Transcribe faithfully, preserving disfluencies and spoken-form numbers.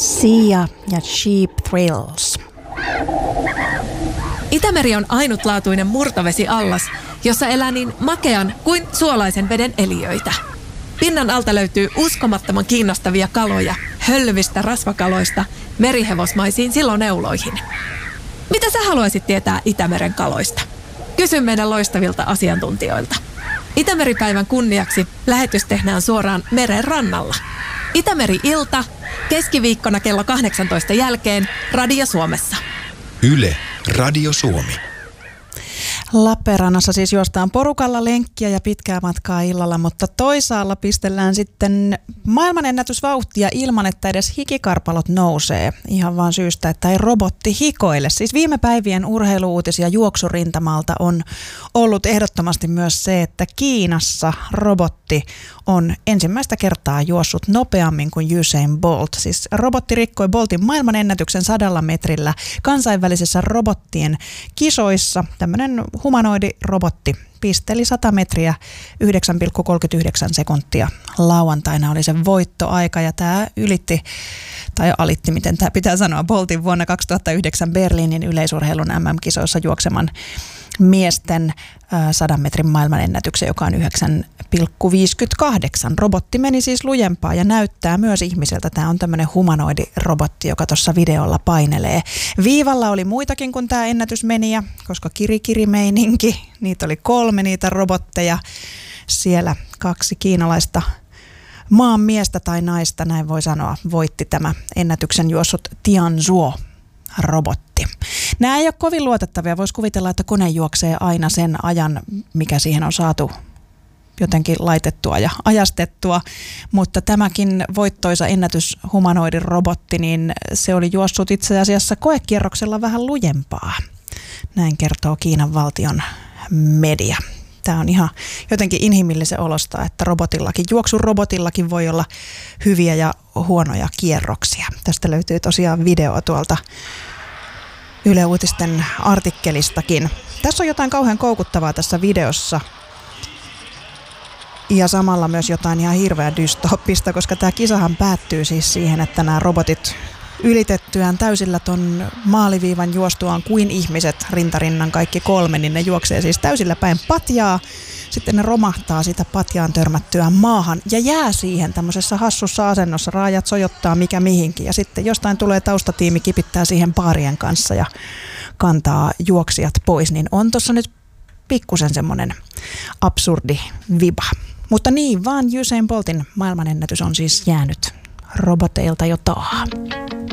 Sia ja Cheap Thrills. Itämeri on ainutlaatuinen murtovesiallas, jossa elää niin makean kuin suolaisen veden eliöitä. Pinnan alta löytyy uskomattoman kiinnostavia kaloja, hölvistä rasvakaloista merihevosmaisiin siloneuloihin. Mitä sä haluaisit tietää Itämeren kaloista? Kysy meidän loistavilta asiantuntijoilta. Itämeripäivän kunniaksi lähetys tehdään suoraan meren rannalla. Itämeri-ilta keskiviikkona kello kahdeksantoista jälkeen Radio Suomessa. Yle, Radio Suomi. Lappeenrannassa siis juostaan porukalla lenkkiä ja pitkää matkaa illalla, mutta toisaalla pistellään sitten maailmanennätysvauhtia ilman, että edes hikikarpalot nousee. Ihan vaan syystä, että ei robotti hikoile. Siis viime päivien urheiluuutisia juoksurintamalta on ollut ehdottomasti myös se, että Kiinassa robotti on ensimmäistä kertaa juossut nopeammin kuin Usain Bolt. Siis robotti rikkoi Boltin maailmanennätyksen sadalla metrillä kansainvälisessä robottien kisoissa. Tämmöinen humanoidirobotti pisteli sata metriä yhdeksän pilkku kolmekymmentäyhdeksän sekuntia. Lauantaina oli se voittoaika ja tämä ylitti, tai alitti, miten tämä pitää sanoa, Boltin vuonna kaksituhattayhdeksän Berliinin yleisurheilun M M-kisoissa juokseman miesten sadan metrin maailmanennätyksen, joka on yhdeksän pilkku viisikymmentäkahdeksan. Robotti meni siis lujempaa ja näyttää myös ihmiseltä. Tämä on tämmöinen humanoidirobotti, joka tuossa videolla painelee. Viivalla oli muitakin kuin tämä ennätysmenijä, koska kirikiri-meininki. Niitä oli kolme niitä robotteja. Siellä kaksi kiinalaista maan miestä tai naista, näin voi sanoa, voitti tämä ennätyksen juossut Tianzhuo robotti. Nämä ei ole kovin luotettavia. Voisi kuvitella, että kone juoksee aina sen ajan, mikä siihen on saatu jotenkin laitettua ja ajastettua, mutta tämäkin voittoisa ennätys humanoidin robotti, niin se oli juossut itse asiassa koekierroksella vähän lujempaa. Näin kertoo Kiinan valtion media. Tämä on ihan jotenkin inhimillisen olosta, että robotillakin, juoksurobotillakin voi olla hyviä ja huonoja kierroksia. Tästä löytyy tosiaan video tuolta Yle Uutisten artikkelistakin. Tässä on jotain kauhean koukuttavaa tässä videossa. Ja samalla myös jotain ihan hirveän dystooppista, koska tämä kisahan päättyy siis siihen, että nämä robotit ylitettyään täysillä ton maaliviivan juostuaan kuin ihmiset rintarinnan kaikki kolme, niin ne juoksee siis täysillä päin patjaa. Sitten ne romahtaa sitä patjaan törmättyään maahan ja jää siihen tämmöisessä hassussa asennossa. Raajat sojottaa mikä mihinkin ja sitten jostain tulee taustatiimi, kipittää siihen paarien kanssa ja kantaa juoksijat pois. Niin on tuossa nyt pikkusen semmoinen absurdi viba. Mutta niin vaan Usain Boltin maailmanennätys on siis jäänyt roboteilta jo taahan.